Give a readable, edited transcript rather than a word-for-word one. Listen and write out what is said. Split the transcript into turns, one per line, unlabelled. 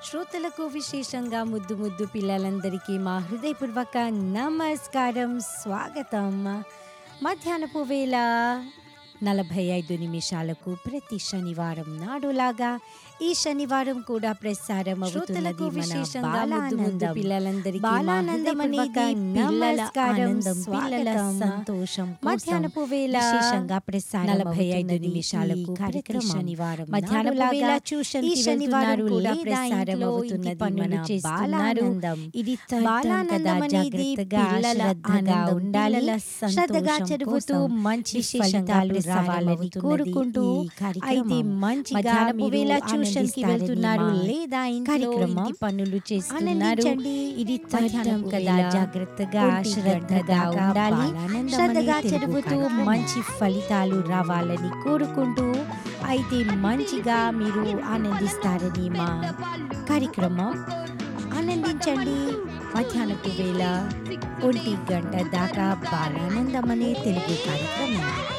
శ్రోతలకు విశేషంగా ముద్దు ముద్దు పిల్లలందరికీ మా హృదయపూర్వక నమస్కారం, స్వాగతం. మధ్యాహ్నపు వేళ 45 నిమిషాలకు ప్రతి శనివారం నాడులాగా ఈ శనివారం కూడా ప్రసారం అవుతున్నది విశేషంగా ముద్దు ముద్దు పిల్లలందరికీ బాలానందం అనేది పిల్లల ఆనందం, పిల్లల సంతోషం. మధ్యాహ్నపు వేళ విశేషంగా ప్రసారం 45 నిమిషాలకు ప్రతి శనివారం మధ్యాహ్నపు వేళ ఈ శనివారం కూడా ప్రసారం అవుతున్నది మన బాలానందం. ఇది బాలానందం అనేది పిల్లల ఆనందం, ఉండాలి శ్రద్ధగా చదువుతూ మంచి ఫలితాలు రావాలని కోరుకుంటూ, అయితే మంచిగా వేళ ట్యూషన్ కి వెళ్తున్నారు లేదా ఇంట్లో ఇంటి పనులు చేస్తున్నారు, ఇది తథ్యం కదా, జాగ్రత్తగా శ్రద్ధగా ఉండాలి, శ్రద్ధగా చదువుతూ మంచి ఫలితాలు రావాలని కోరుకుంటూ, అయితే మంచిగా మీరు ఆనందిస్తారని మా కార్యక్రమం. ఆనందించండి. మధ్యాహ్నపు వేళ 1 గంట దాకా బాలానందం అనే తెలుగు కార్యక్రమం.